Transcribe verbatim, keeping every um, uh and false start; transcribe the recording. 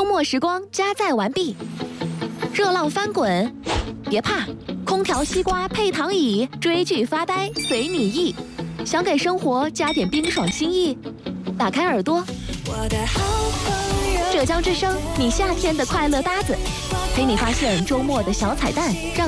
周末时光加载完毕，热浪翻滚，别怕，空调、西瓜配躺椅，追剧发呆随你意。想给生活加点冰爽新意，打开耳朵，浙江之声，你夏天的快乐搭子，陪你发现周末的小彩蛋，让